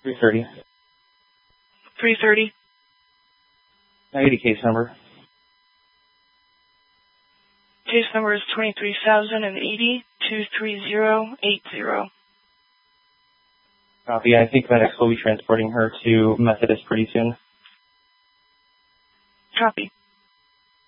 330. 330. Can I get a case number? Case number is 23,080-23080. Copy. I think FedEx will be transporting her to Methodist pretty soon. Copy.